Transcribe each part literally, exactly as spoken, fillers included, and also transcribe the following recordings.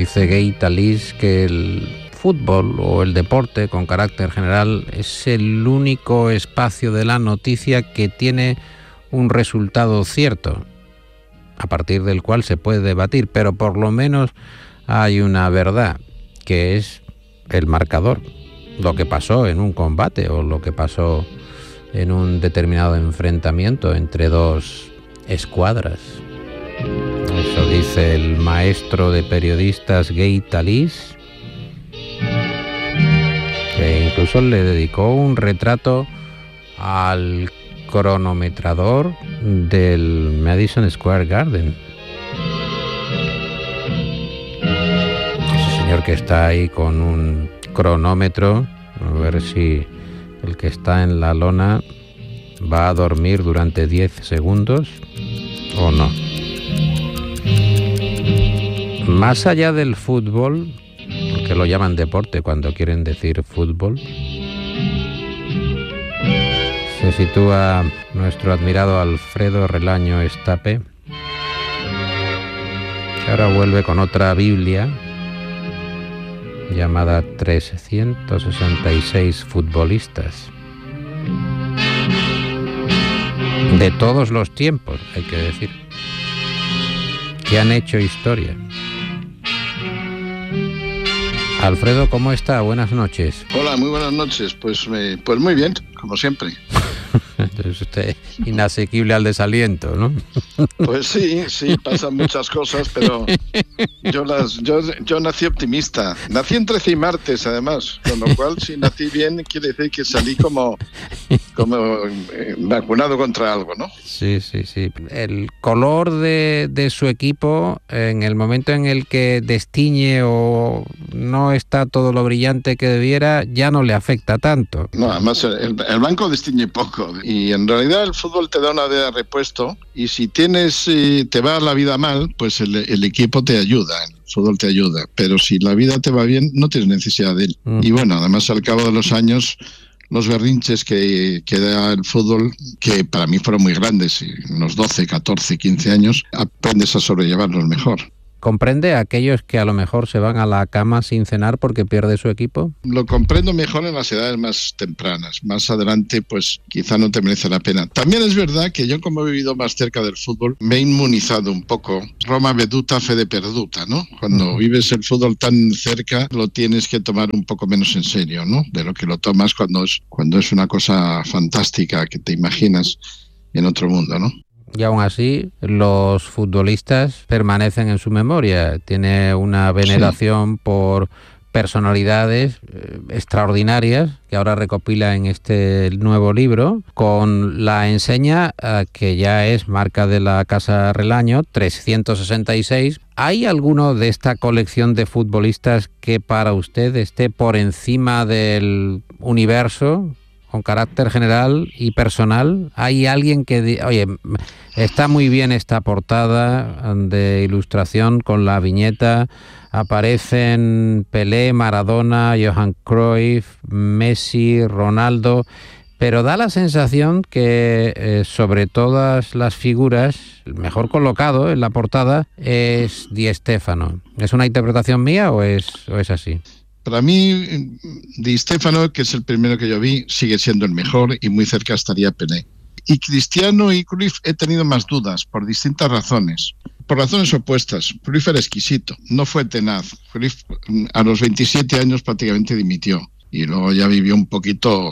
Dice Gay Talís que el fútbol o el deporte con carácter general es el único espacio de la noticia que tiene un resultado cierto, a partir del cual se puede debatir, pero por lo menos hay una verdad, que es el marcador, lo que pasó en un combate o lo que pasó en un determinado enfrentamiento entre dos escuadras. Eso dice el maestro de periodistas Gay Talís, que incluso le dedicó un retrato al cronometrador del Madison Square Garden. Ese señor que está ahí con un cronómetro, a ver si el que está en la lona va a dormir durante diez segundos o no. Más allá del fútbol, que lo llaman deporte cuando quieren decir fútbol, se sitúa nuestro admirado Alfredo Relaño Estape, que ahora vuelve con otra Biblia llamada trescientos sesenta y seis futbolistas de todos los tiempos, hay que decir, que han hecho historia. Alfredo, ¿cómo está? Buenas noches. Hola, muy buenas noches. Pues, eh, pues muy bien, como siempre. Es usted inasequible al desaliento, ¿no? Pues sí, sí, pasan muchas cosas, pero yo las yo, yo nací optimista. Nací en trece y martes, además, con lo cual si nací bien quiere decir que salí como, como eh, vacunado contra algo, ¿no? Sí, sí, sí. El color de, de su equipo, en el momento en el que destiñe o no está todo lo brillante que debiera, ya no le afecta tanto. No, además el, el blanco destiñe poco. Y en realidad el fútbol te da una de repuesto, y si tienes eh, te va la vida mal, pues el, el equipo te ayuda, el fútbol te ayuda, pero si la vida te va bien no tienes necesidad de él. Uh-huh. Y bueno, además al cabo de los años los berrinches que, que da el fútbol, que para mí fueron muy grandes, en los doce, catorce, quince años, aprendes a sobrellevarlos mejor. ¿Comprende a aquellos que a lo mejor se van a la cama sin cenar porque pierde su equipo? Lo comprendo mejor en las edades más tempranas. Más adelante, pues quizá no te merece la pena. También es verdad que yo, como he vivido más cerca del fútbol, me he inmunizado un poco. Roma veduta, fede perduta, ¿no? Cuando uh-huh. vives el fútbol tan cerca, lo tienes que tomar un poco menos en serio, ¿no? De lo que lo tomas cuando es, cuando es una cosa fantástica que te imaginas en otro mundo, ¿no? Y aún así, los futbolistas permanecen en su memoria. Tiene una veneración sí. por personalidades eh, extraordinarias que ahora recopila en este nuevo libro, con la enseña eh, que ya es marca de la Casa Relaño, trescientos sesenta y seis. ¿Hay alguno de esta colección de futbolistas que para usted esté por encima del universo, con carácter general y personal? ¿Hay alguien que, di- oye, está muy bien esta portada de ilustración con la viñeta, aparecen Pelé, Maradona, Johan Cruyff, Messi, Ronaldo, pero da la sensación que eh, sobre todas las figuras, el mejor colocado en la portada es Di Stéfano? ¿Es una interpretación mía o es, o es así? Para mí, Di Stéfano, que es el primero que yo vi, sigue siendo el mejor, y muy cerca estaría Pelé. Y Cristiano y Cruyff he tenido más dudas por distintas razones. Por razones opuestas. Cruyff era exquisito, no fue tenaz. Cruyff a los veintisiete años prácticamente dimitió y luego ya vivió un poquito,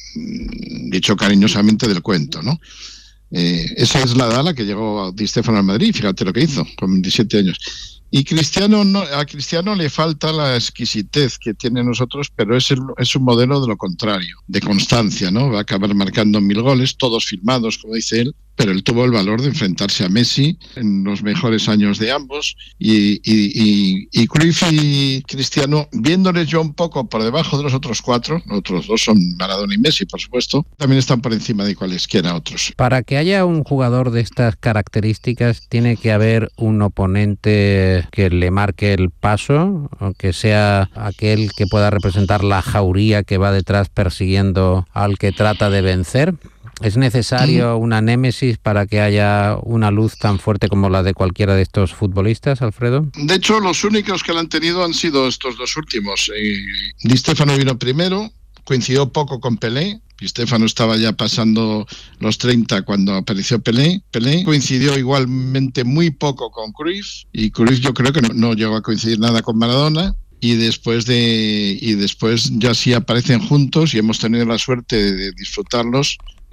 dicho cariñosamente, del cuento, ¿no? Eh, esa es la edad a la que llegó Di Stéfano al Madrid, fíjate lo que hizo, con veintisiete años. Y Cristiano no, a Cristiano le falta la exquisitez que tiene nosotros, pero es, el, es un modelo de lo contrario, de constancia, ¿no? Va a acabar marcando mil goles, todos firmados, como dice él, pero él tuvo el valor de enfrentarse a Messi en los mejores años de ambos, y, y, y, y Cruyff y Cristiano, viéndoles yo un poco por debajo de los otros cuatro, los otros dos son Maradona y Messi, por supuesto, también están por encima de cualesquiera otros. Para que haya un jugador de estas características, tiene que haber un oponente que le marque el paso, aunque sea aquel que pueda representar la jauría que va detrás persiguiendo al que trata de vencer. ¿Es necesario una némesis para que haya una luz tan fuerte como la de cualquiera de estos futbolistas, Alfredo? De hecho, los únicos que la han tenido han sido estos dos últimos. Eh, Di Stéfano vino primero, coincidió poco con Pelé. Di Stéfano estaba ya pasando los treinta cuando apareció Pelé. Pelé coincidió igualmente muy poco con Cruyff, y Cruyff yo creo que no, no llegó a coincidir nada con Maradona. Y después de y después ya sí aparecen juntos y hemos tenido la suerte de disfrutarlos,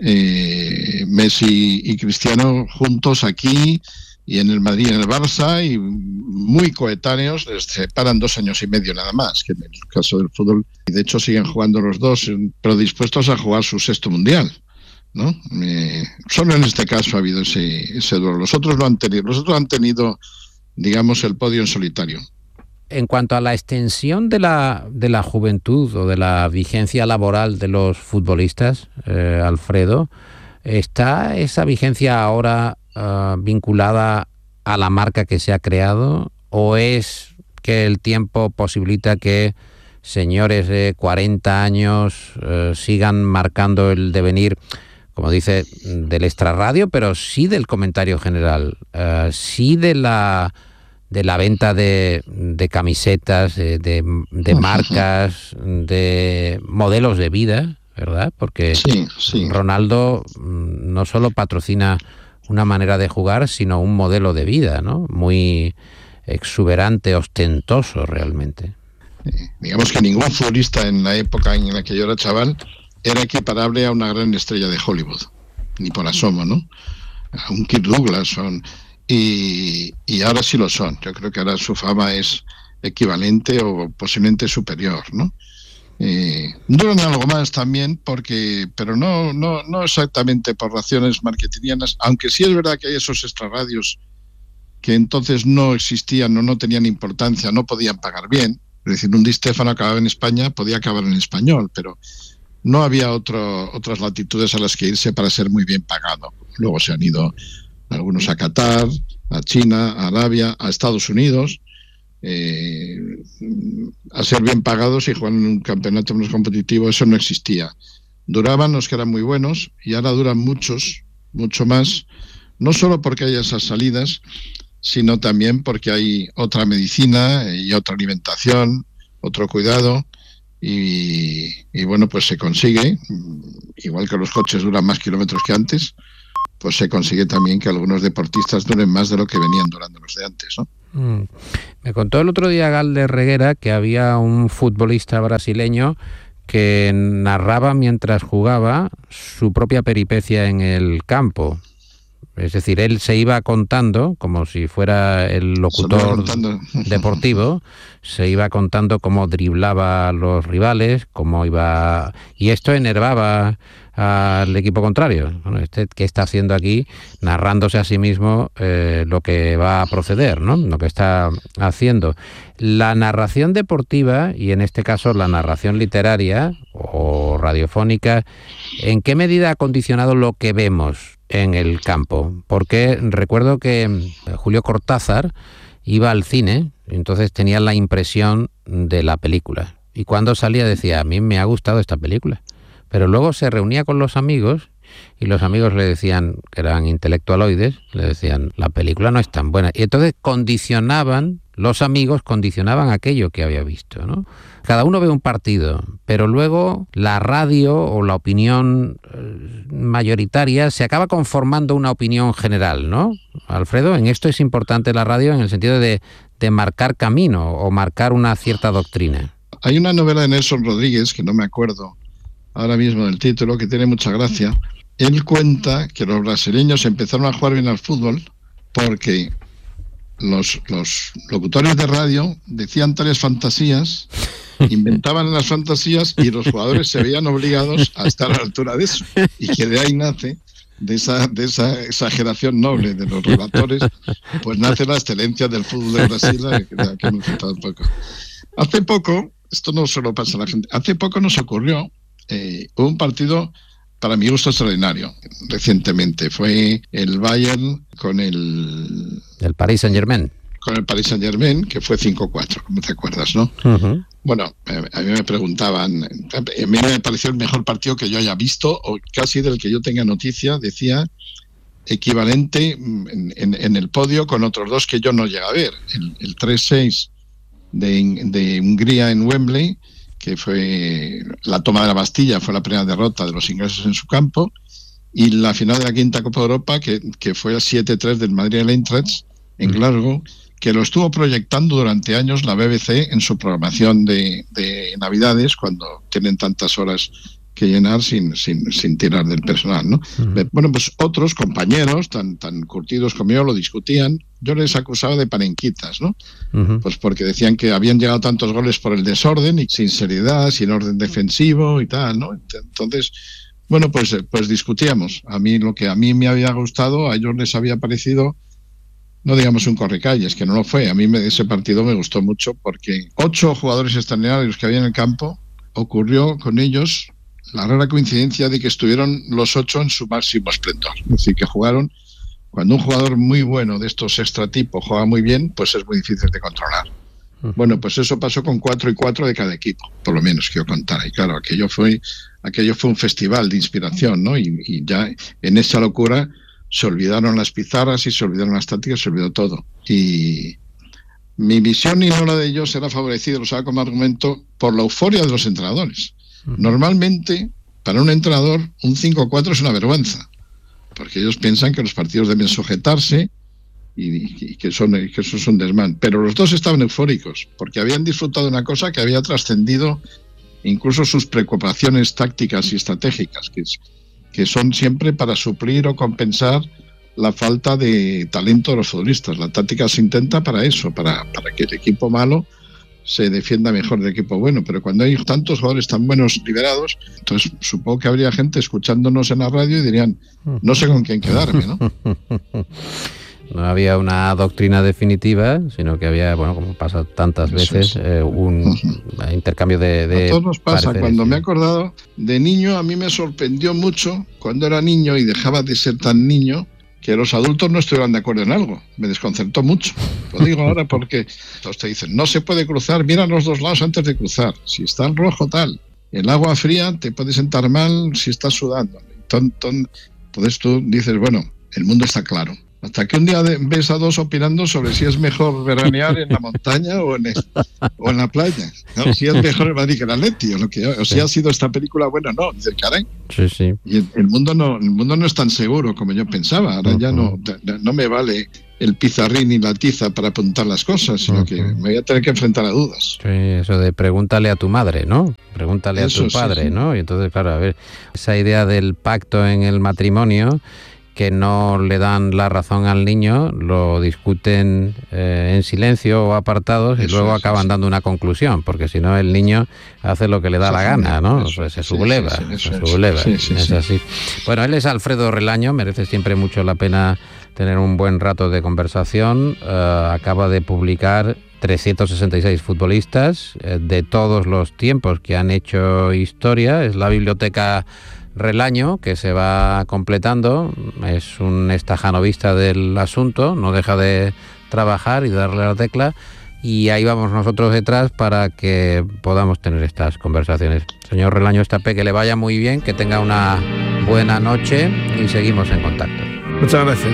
eh, Messi y Cristiano juntos aquí y en el Madrid y en el Barça, y muy coetáneos. Les separan dos años y medio nada más, que en el caso del fútbol, y de hecho siguen jugando los dos, pero dispuestos a jugar su sexto mundial, ¿no? Eh, solo en este caso ha habido ese, ese duelo. Los otros lo han tenido, los otros han tenido, digamos, el podio en solitario. En cuanto a la extensión de la, de la juventud o de la vigencia laboral de los futbolistas, eh, Alfredo, ¿está esa vigencia ahora uh, vinculada a la marca que se ha creado, o es que el tiempo posibilita que señores de cuarenta años eh, sigan marcando el devenir, como dice, del extrarradio, pero sí del comentario general, uh, sí de la... de la venta de, de camisetas, de, de, de marcas, de modelos de vida, ¿verdad? Porque sí, sí. Ronaldo no solo patrocina una manera de jugar, sino un modelo de vida, ¿no? Muy exuberante, ostentoso realmente. Eh, digamos que ningún futbolista en la época en la que yo era chaval era equiparable a una gran estrella de Hollywood, ni por asomo, ¿no? A un Kirk Douglas son... Y, y ahora sí lo son. Yo creo que ahora su fama es equivalente o posiblemente superior, ¿no? Eh, duran algo más también, porque, pero no, no, no exactamente por razones marketingianas, aunque sí es verdad que hay esos extrarradios que entonces no existían o no tenían importancia, no podían pagar bien. Es decir, un Di Stéfano acababa en España, podía acabar en español, pero no había otro, otras latitudes a las que irse para ser muy bien pagado. Luego se han ido algunos a Qatar, a China, a Arabia, a Estados Unidos, eh, a ser bien pagados y jugar en un campeonato menos competitivo. Eso no existía. Duraban los que eran muy buenos, y ahora duran muchos, mucho más, no solo porque hay esas salidas, sino también porque hay otra medicina y otra alimentación, otro cuidado, y, y bueno, pues se consigue, igual que los coches duran más kilómetros que antes, pues se consigue también que algunos deportistas duren más de lo que venían durando los de antes, ¿no? Mm. Me contó el otro día Galder Reguera que había un futbolista brasileño que narraba mientras jugaba su propia peripecia en el campo. Es decir, él se iba contando, como si fuera el locutor deportivo, se iba contando cómo driblaba a los rivales, cómo iba... Y esto enervaba al equipo contrario. Bueno, este, ¿qué está haciendo aquí? Narrándose a sí mismo eh, lo que va a proceder, ¿no? Lo que está haciendo. La narración deportiva, y en este caso la narración literaria o radiofónica, ¿en qué medida ha condicionado lo que vemos en el campo? Porque recuerdo que Julio Cortázar iba al cine, y entonces tenía la impresión de la película. Y cuando salía decía, a mí me ha gustado esta película. Pero luego se reunía con los amigos y los amigos le decían, que eran intelectualoides, le decían, la película no es tan buena. Y entonces condicionaban, los amigos condicionaban aquello que había visto, ¿no? Cada uno ve un partido, pero luego la radio o la opinión mayoritaria se acaba conformando una opinión general, ¿no? Alfredo, en esto es importante la radio en el sentido de, de marcar camino o marcar una cierta doctrina. Hay una novela de Nelson Rodríguez, que no me acuerdo ahora mismo del título, que tiene mucha gracia. Él cuenta que los brasileños empezaron a jugar bien al fútbol porque los, los locutores de radio decían tales fantasías, inventaban las fantasías, y los jugadores se veían obligados a estar a la altura de eso, y que de ahí nace, de esa, de esa exageración noble de los relatores, pues nace la excelencia del fútbol de Brasil, de la que hemos contado un poco. Hace poco, esto no solo pasa a la gente, hace poco nos ocurrió eh, un partido para mi gusto extraordinario, recientemente. Fue el Bayern con el... El Paris Saint-Germain. Con el Paris Saint-Germain, que fue cinco cuatro, como te acuerdas, ¿no? Uh-huh. Bueno, a mí me preguntaban, a mí me pareció el mejor partido que yo haya visto, o casi del que yo tenga noticia, decía, equivalente en, en, en el podio con otros dos que yo no llegué a ver. El, el tres seis de, de Hungría en Wembley, que fue la toma de la Bastilla, fue la primera derrota de los ingleses en su campo, y la final de la quinta Copa de Europa, que, que fue el siete tres del Madrid Eintracht en Glasgow, que lo estuvo proyectando durante años la B B C en su programación de, de Navidades, cuando tienen tantas horas que llenar sin, sin, sin tirar del personal, ¿no? Uh-huh. Bueno, pues otros compañeros tan, tan curtidos como yo lo discutían. Yo les acusaba de panenquitas, ¿no? Uh-huh. Pues porque decían que habían llegado tantos goles por el desorden y sin seriedad, sin orden defensivo y tal, ¿no? Entonces, bueno, pues, pues discutíamos. A mí lo que a mí me había gustado, a ellos les había parecido, no digamos un correcalles, que no lo fue. A mí me, ese partido me gustó mucho porque ocho jugadores extraordinarios que había en el campo, ocurrió con ellos la rara coincidencia de que estuvieron los ocho en su máximo esplendor. Es decir, que jugaron, cuando un jugador muy bueno de estos extratipos juega muy bien, pues es muy difícil de controlar. Bueno, pues eso pasó con cuatro y cuatro de cada equipo, por lo menos que yo contara. Y claro, aquello fue, aquello fue un festival de inspiración, ¿no? Y, y ya en esa locura se olvidaron las pizarras y se olvidaron las tácticas, se olvidó todo. Y mi visión y no la de ellos era favorecida, lo usaba como argumento, por la euforia de los entrenadores. Normalmente, para un entrenador, un cinco cuatro es una vergüenza, porque ellos piensan que los partidos deben sujetarse y, y, que, son, y que eso es un desmán. Pero los dos estaban eufóricos, porque habían disfrutado de una cosa que había trascendido incluso sus preocupaciones tácticas y estratégicas, que es que son siempre para suplir o compensar la falta de talento de los futbolistas. La táctica se intenta para eso, para, para que el equipo malo se defienda mejor del equipo bueno, pero cuando hay tantos jugadores tan buenos liberados, entonces supongo que habría gente escuchándonos en la radio y dirían, no sé con quién quedarme, ¿no? No había una doctrina definitiva, sino que había, bueno, como pasa tantas veces, eh, un uh-huh. intercambio de, de a todos nos pasa. pareceres. Cuando me he acordado de niño, a mí me sorprendió mucho, cuando era niño y dejaba de ser tan niño, que los adultos no estuvieran de acuerdo en algo. Me desconcertó mucho. Lo digo ahora porque todos te dicen, no se puede cruzar, mira los dos lados antes de cruzar. Si está el rojo, tal. El agua fría te puede sentar mal si estás sudando. Entonces tú dices, bueno, el mundo está claro. Hasta que un día ves a dos opinando sobre si es mejor veranear en la montaña o en, el, o en la playa, ¿no? Si es mejor el Madrid que el Atleti, o, lo que, o si ha sido esta película buena, no, dice, caray. Sí, sí. Y el, el, mundo no, el mundo no es tan seguro como yo pensaba. Ahora uh-huh. ya no, no me vale el pizarrín y la tiza para apuntar las cosas, sino uh-huh. que me voy a tener que enfrentar a dudas. Sí, eso de pregúntale a tu madre, ¿no? Pregúntale eso, a tu padre, sí, sí. ¿no? Y entonces, claro, a ver, esa idea del pacto en el matrimonio, que no le dan la razón al niño, lo discuten eh, en silencio o apartados y eso, luego acaban sí, dando una conclusión, porque si no el niño hace lo que le da la gana, ¿no? Eso, pues se subleva, sí, sí, se subleva, sí, sí, es sí. así. Bueno, él es Alfredo Relaño, merece siempre mucho la pena tener un buen rato de conversación. Uh, acaba de publicar trescientos sesenta y seis futbolistas eh, de todos los tiempos que han hecho historia. Es la biblioteca Relaño, que se va completando, es un estajanovista del asunto, no deja de trabajar y darle a la tecla, y ahí vamos nosotros detrás para que podamos tener estas conversaciones. Señor Relaño Estapé, que le vaya muy bien, que tenga una buena noche y seguimos en contacto. Muchas gracias.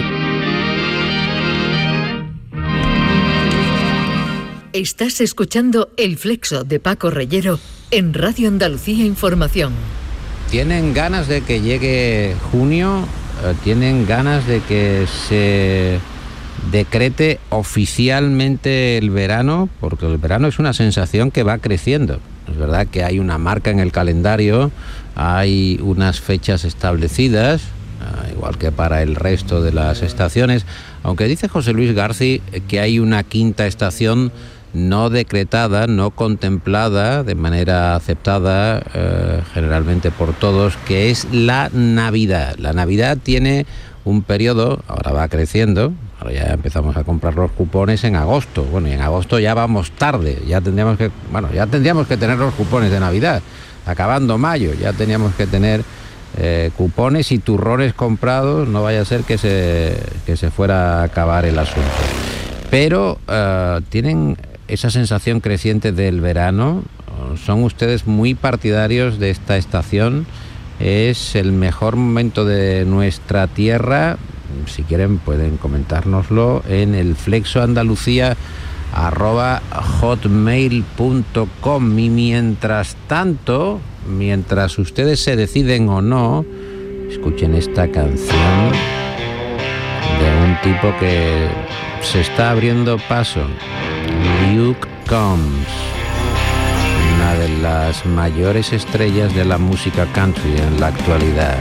Estás escuchando El Flexo de Paco Reyero en Radio Andalucía Información. ¿Tienen ganas de que llegue junio? ¿Tienen ganas de que se decrete oficialmente el verano? Porque el verano es una sensación que va creciendo. Es verdad que hay una marca en el calendario, hay unas fechas establecidas, igual que para el resto de las estaciones, aunque dice José Luis García que hay una quinta estación no decretada, no contemplada de manera aceptada eh, generalmente por todos, que es la Navidad. La Navidad tiene un periodo, ahora va creciendo, ahora ya empezamos a comprar los cupones en agosto. Bueno, y en agosto ya vamos tarde, ya tendríamos que, bueno, ya tendríamos que tener los cupones de Navidad. Acabando mayo, ya teníamos que tener eh, cupones y turrones comprados, no vaya a ser que se, que se fuera a acabar el asunto. Pero uh, tienen esa sensación creciente del verano, son ustedes muy partidarios de esta estación. Es el mejor momento de nuestra tierra. Si quieren pueden comentárnoslo en el flexo andalucía arroba hotmail punto com. Y mientras tanto, mientras ustedes se deciden o no, escuchen esta canción de un tipo que se está abriendo paso, Luke Combs, una de las mayores estrellas de la música country en la actualidad.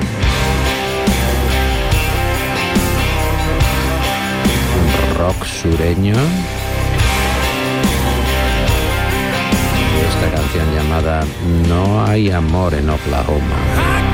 Un rock sureño. Y esta canción llamada No hay amor en Oklahoma.